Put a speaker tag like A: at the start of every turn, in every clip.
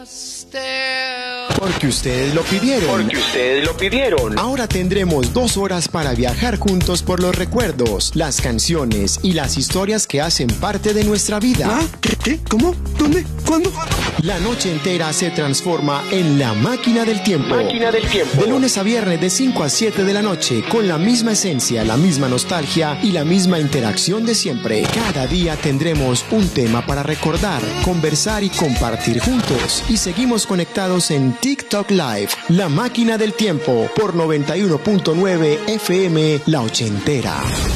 A: Porque ustedes lo pidieron. Ahora tendremos 2 horas para viajar juntos por los recuerdos, las canciones y las historias que hacen parte de nuestra vida.
B: ¿Ah? ¿Qué? ¿Cómo? ¿Dónde? ¿Cuándo?
A: La noche entera se transforma en la máquina del tiempo. De lunes a viernes de 5 a 7 de la noche, con la misma esencia, la misma nostalgia y la misma interacción de siempre. Cada día tendremos un tema para recordar, conversar y compartir juntos. Y seguimos conectados en TikTok Live, la máquina del tiempo, por 91.9 FM, La Ochentera.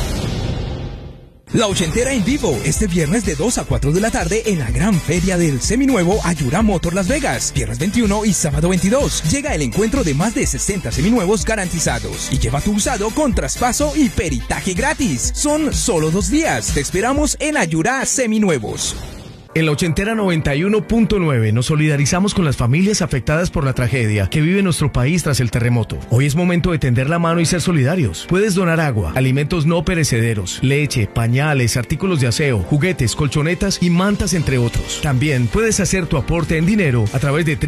C: La Ochentera en vivo, este viernes de 2 a 4 de la tarde en la gran feria del seminuevo Ayura Motor Las Vegas. Viernes 21 y sábado 22. Llega el encuentro de más de 60 seminuevos garantizados. Y lleva tu usado con traspaso y peritaje gratis. Son solo 2 días. Te esperamos en Ayura Seminuevos.
D: En la Ochentera 91.9 nos solidarizamos con las familias afectadas por la tragedia que vive nuestro país tras el terremoto. Hoy es momento de tender la mano y ser solidarios. Puedes donar agua, alimentos no perecederos, leche, pañales, artículos de aseo, juguetes, colchonetas y mantas, entre otros. También puedes hacer tu aporte en dinero a través de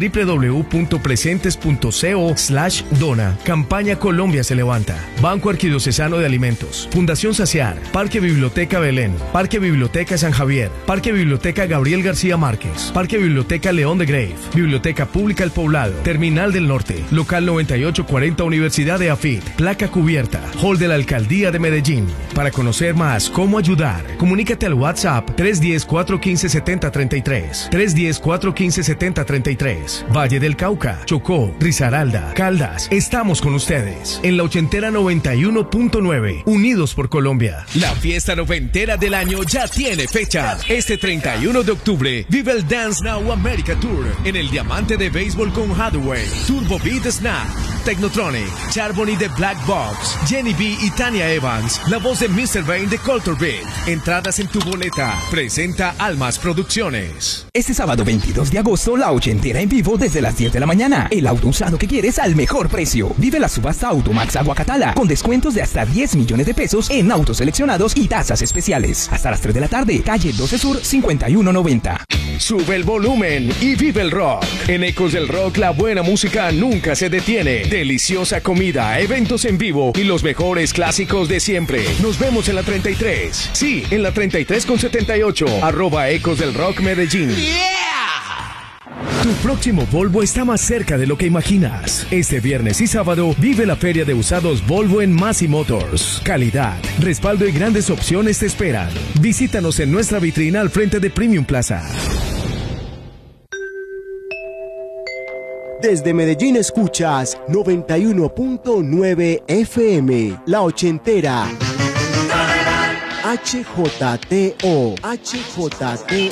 D: www.presentes.co/dona. Campaña Colombia se levanta. Banco Arquidiocesano de Alimentos. Fundación Saciar. Parque Biblioteca Belén. Parque Biblioteca San Javier. Parque Biblioteca Gabriel García Márquez, Parque Biblioteca León de Grave, Biblioteca Pública El Poblado, Terminal del Norte, Local 9840 Universidad de AFIT, Placa Cubierta, Hall de la Alcaldía de Medellín. Para conocer más cómo ayudar, comunícate al WhatsApp 310-415-7033, 310-415-7033. Valle del Cauca, Chocó, Risaralda, Caldas, estamos con ustedes. En la Ochentera 91.9, unidos por Colombia.
E: La fiesta noventera del año ya tiene fecha. Este 31 de octubre, vive el Dance Now America Tour en el Diamante de Béisbol con Hathaway, Turbo Beat Snap, Technotronic, Charbonny de Black Box, Jenny B y Tania Evans, la voz de Mr. Bane de Culture Beat. Entradas en tu boleta. Presenta Almas Producciones.
C: Este sábado 22 de agosto, La Ochentera en vivo desde las 10 de la mañana. El auto usado que quieres al mejor precio. Vive la subasta Automax Aguacatala con descuentos de hasta 10 millones de pesos en autos seleccionados y tasas especiales. Hasta las 3 de la tarde, calle 12 Sur 5190.
E: Sube el volumen y vive el rock. En Ecos del Rock, la buena música nunca se detiene. Deliciosa comida, eventos en vivo y los mejores clásicos de siempre. Nos vemos en la 33. Sí, en la 33 con 78. @Ecos del Rock Medellín.
D: Tu próximo Volvo está más cerca de lo que imaginas. Este viernes y sábado vive la feria de usados Volvo en Massey Motors. Calidad, respaldo y grandes opciones te esperan. Visítanos en nuestra vitrina al frente de Premium Plaza.
A: Desde Medellín escuchas 91.9 FM, La Ochentera. HJTO.